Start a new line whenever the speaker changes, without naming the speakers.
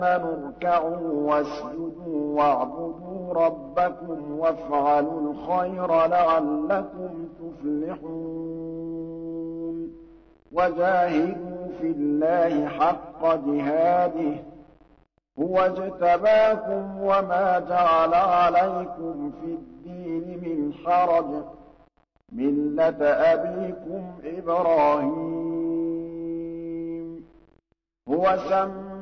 اركعوا واسجدوا واعبدوا ربكم وافعلوا الخير لعلكم تفلحون وجاهدوا في الله حق جهاده هو اجتباكم وما جعل عليكم في الدين من حرج ملة أبيكم إبراهيم هو سمى